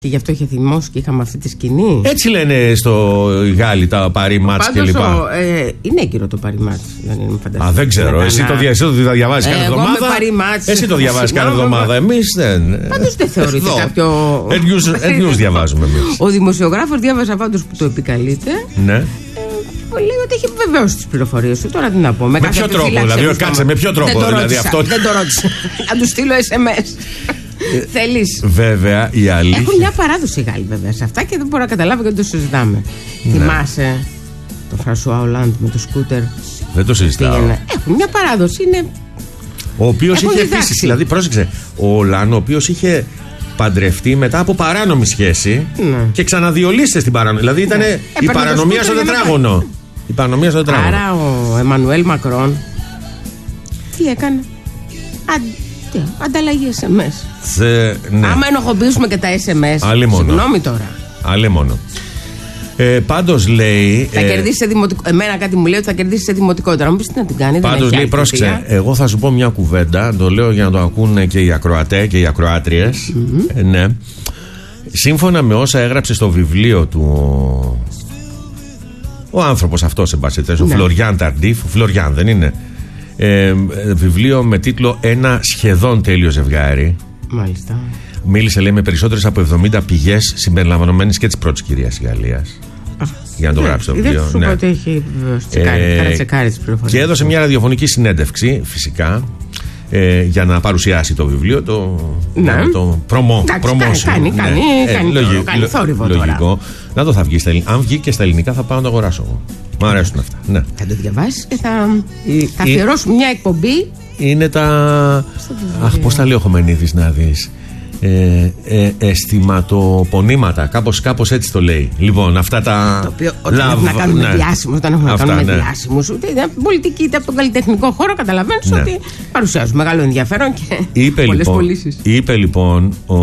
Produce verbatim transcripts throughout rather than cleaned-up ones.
Και γι' αυτό είχε θυμώσει και είχαμε αυτή τη σκηνή. Έτσι λένε στο Γάλλοι τα παριμάτς και λοιπά. Ε, είναι έγκυρο το παριμάτς. Δεν είναι φανταστικό. Α, δεν ξέρω. Εσύ το, εσύ το διαβάζεις ε, κάθε εβδομάδα. Εσύ το διαβάζεις κάθε εβδομάδα. Εμείς δεν. Πάντως δεν θεωρείται κάποιο. News διαβάζουμε εμείς. Ο δημοσιογράφος διάβασα πάντως που το επικαλείται. Ναι. Λέει ότι έχει βεβαίως τις πληροφορίες του. Τώρα τι να πω. Με, με ποιο τρόπο, δηλαδή, κάτσε, με ποιο τρόπο δηλαδή αυτό. Δεν το ρώτησα. Να του στείλω ες εμ ες. Θέλεις. Βέβαια, η αλήθεια. Έχουν μια παράδοση οι Γάλλοι βέβαια σε αυτά και δεν μπορώ να καταλάβω γιατί το συζητάμε. Ναι. Θυμάσαι τον Φρανσουά Ολάντ με το σκούτερ. Δεν το συζητάω. Έχουν μια παράδοση. Είναι... Ο οποίος είχε επίσης, δηλαδή, πρόσεξε, ο Ολάντ, ο οποίος είχε παντρευτεί μετά από παράνομη σχέση ναι. και ξαναδιολύσσεται στην παράνομη. Δηλαδή ήταν ναι. η παρανομία στο τετράγωνο. Η παρανομία στο τετράγωνο. Άρα ο Εμμανουέλ Μακρόν τι έκανε. Αν... Ανταλλαγή ες εμ ες. Θε, ναι. Άμα ενοχοποιήσουμε και τα ες εμ ες. Συγγνώμη τώρα. Άλλη μόνο. Ε, πάντως λέει. Θα ε, κερδίσει σε δημοτικό. Εμένα κάτι μου λέει ότι θα κερδίσει σε δημοτικότερα. Μου πει τι να την κάνει. Πάντως λέει, πρόσεξε. Εγώ θα σου πω μια κουβέντα. Το λέω για να το ακούνε και οι ακροατές και οι ακροάτριες. Mm-hmm. Ε, ναι. Σύμφωνα με όσα έγραψε στο βιβλίο του. Ο άνθρωπος αυτός, εν πάση περιπτώσει, ο Φλωριάν Ταρντίφ. Ο Φλωριάν δεν είναι. Ε, βιβλίο με τίτλο «Ένα σχεδόν τέλειο ζευγάρι». Μάλιστα. Μίλησε, λέει, με περισσότερες από εβδομήντα πηγές συμπεριλαμβανομένες και της πρώτης κυρίας Γαλλίας. Α, για να το ναι, γράψει το βιβλίο. Δεν σου πω ότι έχει τσεκάρει, ε, τσεκάρει τις πληροφορίες. Και έδωσε μια ραδιοφωνική συνέντευξη, φυσικά, ε, για να παρουσιάσει το βιβλίο. Το, ναι. το προμό. Κάνει, κάνει, κάνει, ναι. κάνει, ε, λογι, κάνει θόρυβο λογικό. Τώρα. Να το θα βγει στα ελληνικά. Αν βγει και στα ελληνικά θα πάω να το αγοράσω εγώ. Μ' αρέσουν αυτά. Ναι. Θα το διαβάσεις και θα, η, θα αφιερώσουμε μια εκπομπή. Είναι τα. Αχ, πώς τα λέει ο Χομενίδης να δεις. Ε, ε, αισθηματοπονήματα. Κάπως, κάπως έτσι το λέει. Λοιπόν, αυτά τα. Το οποίο όταν Λαβ... έχουμε να κάνουμε ναι. διάσημους, όταν έχουμε αυτά, να κάνουμε ναι. διάσημους, είτε είτε από την πολιτική είτε από τον καλλιτεχνικό χώρο, καταλαβαίνεις ναι. ότι παρουσιάζουν μεγάλο ενδιαφέρον και είπε, πολλές λοιπόν, πωλήσεις. Είπε λοιπόν ο.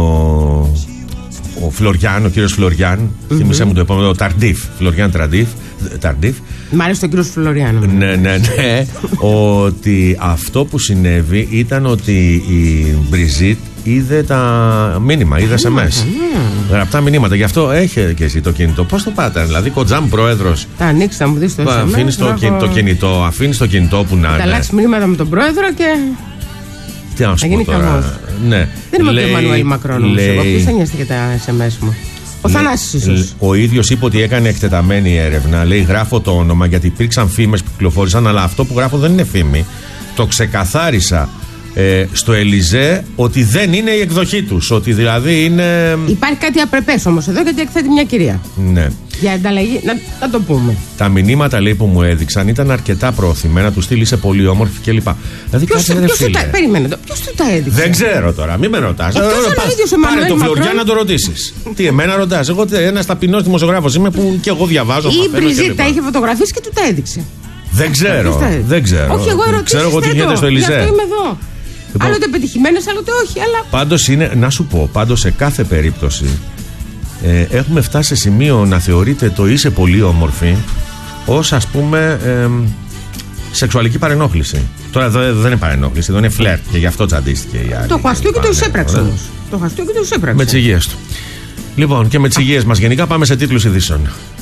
Ο Φλωριάν, ο κύριος Φλωριάν, mm-hmm. θύμισε μου το επόμενο, ο Ταρντίφ, Φλωριάν Ταρντίφ. Ταρντίφ. Μ' άρεσε τον κύριο Φλωριάν. Ναι, ναι, ναι. ότι αυτό που συνέβη ήταν ότι η Μπριζίτ είδε τα μήνυμα, είδε ες εμ ες. Γραπτά μηνύματα. Γι' αυτό έχει και εσύ το κινητό. Πώς το πάτε, δηλαδή, κοντζάμ πρόεδρος. Τα ανοίξει, θα μου δεις το ες εμ ες. Αφήνεις το, έχω... το κινητό, αφήνεις το κινητό που να είναι. Ανταλλάξει μηνύματα με τον πρόεδρο και. Τι να σου πω τώρα. Ναι. Δεν είμαι ο Εμμανουέλ Μακρόν όμως εγώ. Ποιος θα νοιάζεται για τα ες εμ ες μου. Ο Θανάσης ίσως. Ο ίδιος είπε ότι έκανε εκτεταμένη έρευνα. Λέει, γράφω το όνομα γιατί υπήρξαν φήμες που κυκλοφόρησαν, αλλά αυτό που γράφω δεν είναι φήμη. Το ξεκαθάρισα ε, στο Ελιζέ ότι δεν είναι η εκδοχή τους. Ότι δηλαδή είναι. Υπάρχει κάτι απρεπές όμως εδώ γιατί εκθέτει μια κυρία. Ναι. Για ανταλλαγή, να, να το πούμε. Τα μηνύματα, λέει, που μου έδειξαν ήταν αρκετά προωθημένα. Του στείλει σε πολύ όμορφη κλπ. Δηλαδή, ποιος, κάτι ποιος του τα, περίμενε, ποιος του τα έδειξε. Δεν ξέρω τώρα, μην με ρωτάς. Ε, Πάρε το Φλωριάν να το ρωτήσεις. Τι, εμένα ρωτάς. Εγώ ένας ταπεινός δημοσιογράφος είμαι που και εγώ διαβάζω. Η Μπριζίτ τα είχε φωτογραφίσει και του τα έδειξε. Δεν ξέρω. Δεν ξέρω. Όχι, εγώ ερωτήσεις. Ξέρω εγώ τι γίνεται στο Ελιζέ. Γι' αυτό είμαι εδώ. Λοιπόν, άλλοτε πετυχημένες, άλλοτε όχι. Αλλά... Πάντως είναι, να σου πω, πάντως σε κάθε περίπτωση ε, έχουμε φτάσει σε σημείο να θεωρείτε το είσαι πολύ όμορφη ως, ας πούμε, ε, σεξουαλική παρενόχληση. Τώρα εδώ δεν είναι παρενόχληση, εδώ είναι φλερτ και γι' αυτό τσαντίστηκε η άλλη. Το χαστούκι και το εισέπραξε όμως. Το χαστούκι και το εισέπραξε. Με τις υγείες του. Λοιπόν, και με τις υγείες μας γενικά πάμε σε τίτλους ειδήσεων.